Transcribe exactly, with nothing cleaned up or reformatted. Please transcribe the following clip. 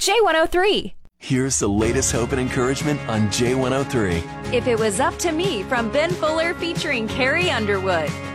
J one oh three. Here's the latest hope and encouragement on J one oh three. If It Was Up to Me from Ben Fuller featuring Carrie Underwood.